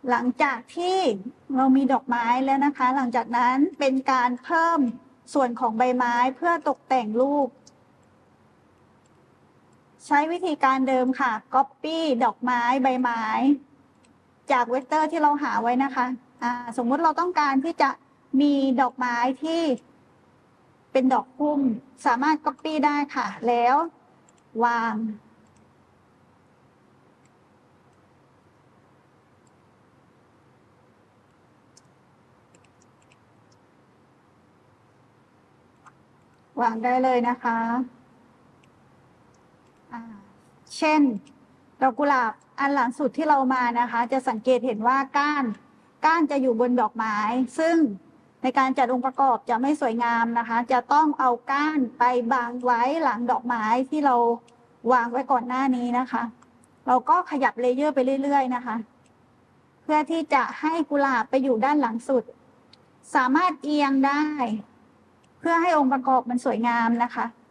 หลังจากที่เรามีดอกไม้แล้วนะคะ หลังจากนั้นเป็นการเพิ่มส่วนของใบไม้เพื่อตกแต่งรูป ใช้วิธีการเดิมค่ะ Copy ดอกไม้ใบไม้ จากเวกเตอร์ที่เราหาไว้นะคะสมมุติเราต้องการที่จะมีดอกไม้ที่เป็นดอกพุ่มสามารถ Copy ได้ค่ะ แล้ววางได้เลยนะคะเช่นดอกกุหลาบอันหลังสุดที่เรามานะคะ จะสังเกตเห็นว่าก้านจะอยู่บนดอกไม้ ซึ่งในการจัดองค์ประกอบจะไม่สวยงามนะคะ จะต้องเอาก้านไปบังไว้หลังดอกไม้ที่เราวางไว้ก่อนหน้านี้นะคะ เราก็ขยับเลเยอร์ไปเรื่อยๆนะคะ เพื่อที่จะให้กุหลาบไปอยู่ด้านหลังสุด สามารถเอียงได้ เพื่อให้องค์ประกอบมันสวยงามนะคะ